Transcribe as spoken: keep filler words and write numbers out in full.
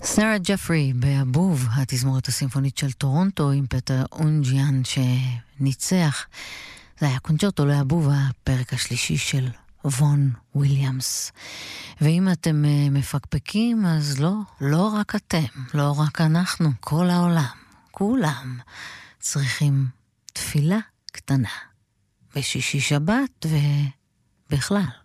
סרה ג'פרי באבוב, התזמורת הסימפונית של טורונטו עם פטר אונג'יאן שניצח. זה היה קונצ'רטו לאבוב, הפרק השלישי של וון וויליאמס. ואם אתם מפקפקים, אז לא, לא רק אתם, לא רק אנחנו, כל העולם, כולם צריכים תפילה קטנה בשישי שבת ובכלל.